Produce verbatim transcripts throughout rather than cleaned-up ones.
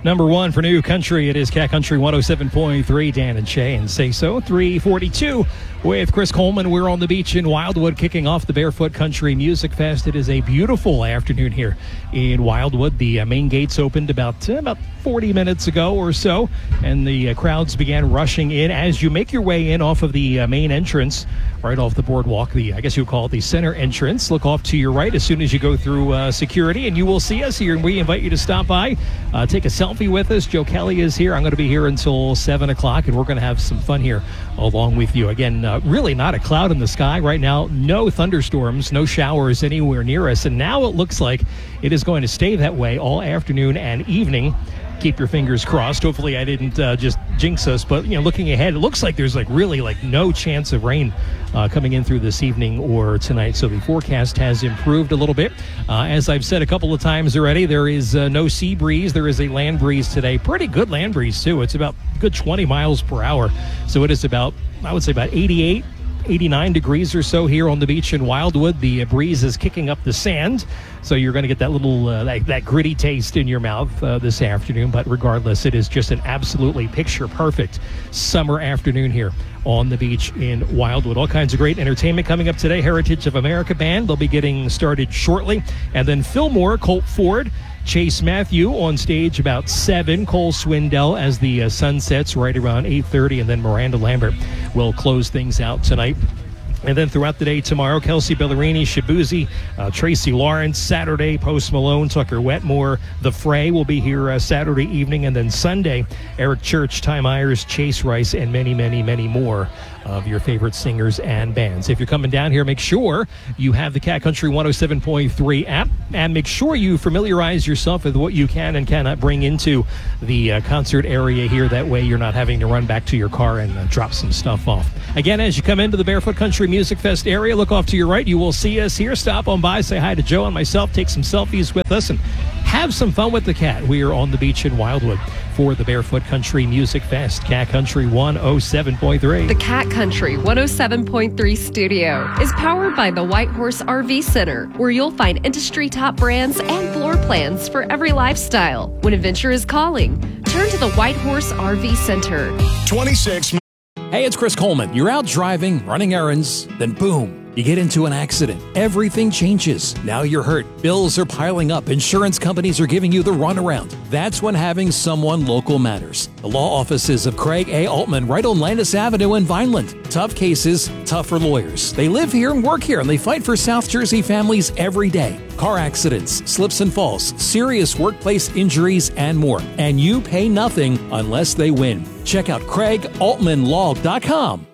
Number one for New Country, it is Cat Country one oh seven point three. Dan and Shay and Say So. three forty-two with Chris Coleman. We're on the beach in Wildwood kicking off the Barefoot Country Music Fest. It is a beautiful afternoon here in Wildwood. The uh, main gates opened about, uh, about forty minutes ago or so, and the uh, crowds began rushing in. As you make your way in off of the uh, main entrance, right off the boardwalk, the I guess you would call it the center entrance, look off to your right as soon as you go through uh, security, and you will see us here, and we invite you to stop by, uh, take a selfie with us. Joe Kelly is here. I'm going to be here until seven o'clock, and we're going to have some fun here along with you. Again, uh, really not a cloud in the sky right now. No thunderstorms, no showers anywhere near us, and now it looks like it is going to stay that way all afternoon and evening. Keep your fingers crossed. Hopefully I didn't uh, just jinx us, but you know, looking ahead, it looks like there's like really like no chance of rain uh, coming in through this evening or tonight. So the forecast has improved a little bit. Uh, as I've said a couple of times already, there is uh, no sea breeze. There is a land breeze today. Pretty good land breeze too. It's about a good twenty miles per hour. So it is about, I would say about eighty-eight, eighty-nine degrees or so here on the beach in Wildwood. The breeze is kicking up the sand, so you're going to get that little uh, that, that gritty taste in your mouth uh, this afternoon. But regardless, it is just an absolutely picture perfect summer afternoon here on the beach in Wildwood. All kinds of great entertainment coming up today. Heritage of America Band, they'll be getting started shortly, and then Fillmore, Colt Ford, Chase Matthew on stage about seven. Cole Swindell as the uh, sun sets right around eight thirty, and then Miranda Lambert will close things out tonight. And then throughout the day tomorrow, Kelsey Ballerini, Shabuzi, uh, Tracy Lawrence, Saturday, Post Malone, Tucker Wetmore, The Fray will be here uh, Saturday evening. And then Sunday, Eric Church, Ty Myers, Chase Rice, and many, many, many more of your favorite singers and bands. If you're coming down here, make sure you have the Cat Country one oh seven point three app, and make sure you familiarize yourself with what you can and cannot bring into the uh, concert area here. That way you're not having to run back to your car and uh, drop some stuff off. Again, as you come into the Barefoot Country Music Fest area, look off to your right. You will see us here. Stop on by, say hi to Joe and myself, take some selfies with us, and have some fun with the cat. We are on the beach in Wildwood for the Barefoot Country Music Fest. Cat Country one oh seven point three. The Cat Country one oh seven point three studio is powered by the White Horse R V Center, where you'll find industry top brands and floor plans for every lifestyle. When adventure is calling, turn to the White Horse R V Center. twenty-six. Hey, it's Chris Coleman. You're out driving, running errands, then boom, you get into an accident. Everything changes. Now you're hurt. Bills are piling up. Insurance companies are giving you the runaround. That's when having someone local matters. The law offices of Craig A. Altman right on Landis Avenue in Vineland. Tough cases, tougher lawyers. They live here and work here, and they fight for South Jersey families every day. Car accidents, slips and falls, serious workplace injuries, and more. And you pay nothing unless they win. Check out craig altman law dot com.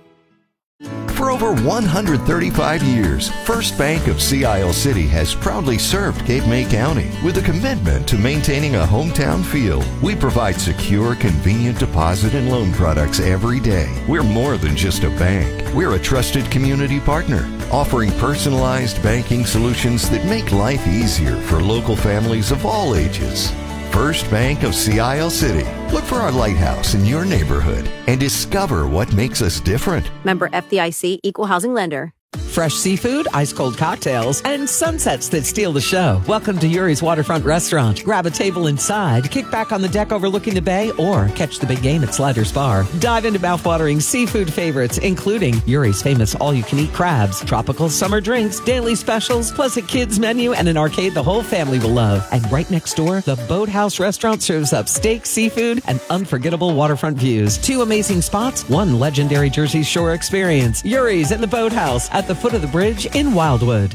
For over one hundred thirty-five years, First Bank of Sea Isle City has proudly served Cape May County with a commitment to maintaining a hometown feel. We provide secure, convenient deposit and loan products every day. We're more than just a bank. We're a trusted community partner, offering personalized banking solutions that make life easier for local families of all ages. First Bank of Sea Isle City. Look for our lighthouse in your neighborhood and discover what makes us different. Member F D I C, Equal Housing Lender. Fresh seafood, ice-cold cocktails, and sunsets that steal the show. Welcome to Yuri's Waterfront Restaurant. Grab a table inside, kick back on the deck overlooking the bay, or catch the big game at Sliders Bar. Dive into mouthwatering seafood favorites, including Yuri's famous all-you-can-eat crabs, tropical summer drinks, daily specials, plus a kids menu and an arcade the whole family will love. And right next door, the Boathouse Restaurant serves up steak, seafood, and unforgettable waterfront views. Two amazing spots, one legendary Jersey Shore experience. Yuri's and the Boathouse at the foot of the bridge in Wildwood.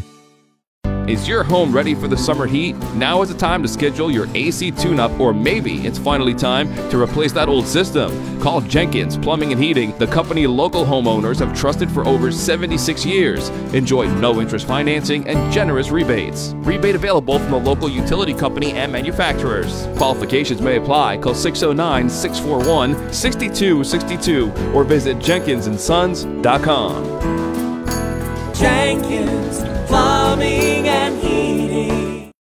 Is your home ready for the summer heat? Now is the time to schedule your A C tune-up, or maybe it's finally time to replace that old system. Call Jenkins Plumbing and Heating, the company local homeowners have trusted for over seventy-six years. Enjoy no-interest financing and generous rebates. Rebate available from the local utility company and manufacturers. Qualifications may apply. Call six oh nine, six four one, six two six two or visit jenkins and sons dot com. Jenkins Plumbing and Heating.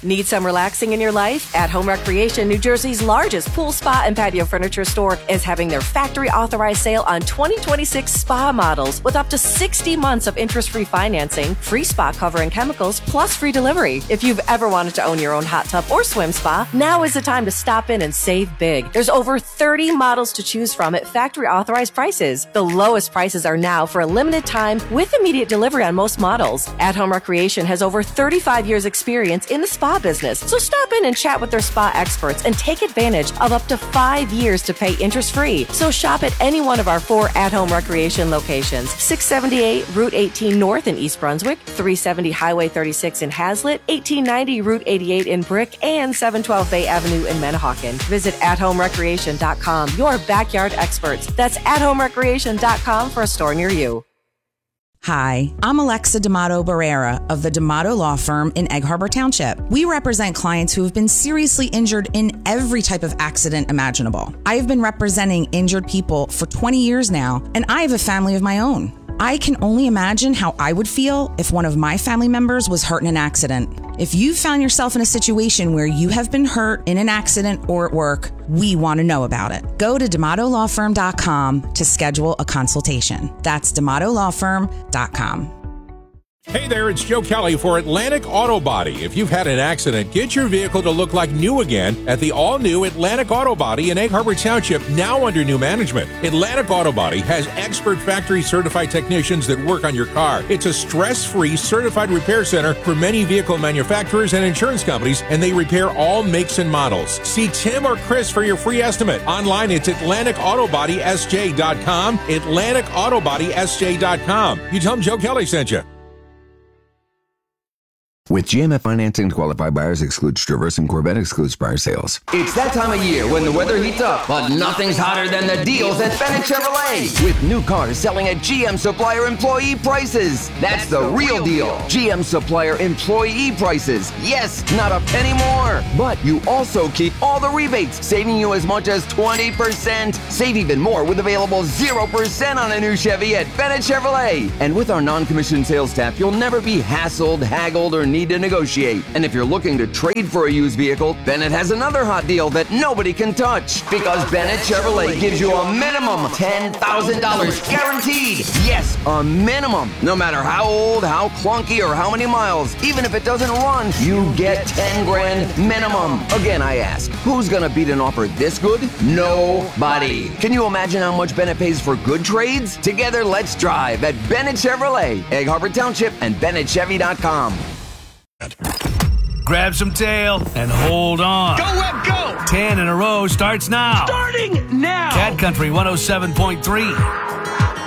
Need some relaxing in your life? At Home Recreation, New Jersey's largest pool, spa, and patio furniture store is having their factory authorized sale on twenty twenty-six spa models with up to sixty months of interest-free financing, free spa cover and chemicals, plus free delivery. If you've ever wanted to own your own hot tub or swim spa, now is the time to stop in and save big. There's over thirty models to choose from at factory authorized prices. The lowest prices are now for a limited time with immediate delivery on most models. At Home Recreation has over thirty-five years experience in the spa business. So stop in and chat with their spa experts and take advantage of up to five years to pay interest-free. So shop at any one of our four at-home recreation locations. six seventy-eight Route eighteen North in East Brunswick, three seventy Highway thirty-six in Hazlitt, eighteen ninety Route eighty-eight in Brick, and seven twelve Bay Avenue in Manahawkin. Visit at home recreation dot com, your backyard experts. That's at home recreation dot com for a store near you. Hi, I'm Alexa D'Amato Barrera of the D'Amato Law Firm in Egg Harbor Township. We represent clients who have been seriously injured in every type of accident imaginable. I have been representing injured people for twenty years now, and I have a family of my own. I can only imagine how I would feel if one of my family members was hurt in an accident. If you found yourself in a situation where you have been hurt in an accident or at work, we want to know about it. Go to D'Amato Law Firm dot com to schedule a consultation. That's D'Amato Law Firm dot com. Hey there, it's Joe Kelly for Atlantic Auto Body. If you've had an accident, get your vehicle to look like new again at the all-new Atlantic Auto Body in Egg Harbor Township, now under new management. Atlantic Auto Body has expert factory-certified technicians that work on your car. It's a stress-free certified repair center for many vehicle manufacturers and insurance companies, and they repair all makes and models. See Tim or Chris for your free estimate. Online, it's Atlantic Auto Body S J dot com, Atlantic Auto Body S J dot com. You tell them Joe Kelly sent you. With G M F financing, qualified buyers excludes Traverse and Corvette excludes prior sales. It's that time of year when the weather heats up, but nothing's hotter than the deals at Bennett Chevrolet. With new cars selling at G M Supplier employee prices. That's the real deal. G M Supplier employee prices. Yes, not a penny more. But you also keep all the rebates, saving you as much as twenty percent. Save even more with available zero percent on a new Chevy at Bennett Chevrolet. And with our non-commissioned sales staff, you'll never be hassled, haggled, or need to negotiate. And if you're looking to trade for a used vehicle, Bennett has another hot deal that nobody can touch. Because Bennett Chevrolet gives you a minimum ten thousand dollars guaranteed. Yes, a minimum. No matter how old, how clunky, or how many miles, even if it doesn't run, you get ten grand minimum. Again, I ask, who's gonna beat an offer this good? Nobody. Can you imagine how much Bennett pays for good trades? Together, let's drive at Bennett Chevrolet, Egg Harbor Township, and Bennett Chevy dot com. Grab some tail and hold on. Go, Webb, go! Ten in a row starts now. Starting now! Cat Country one oh seven point three.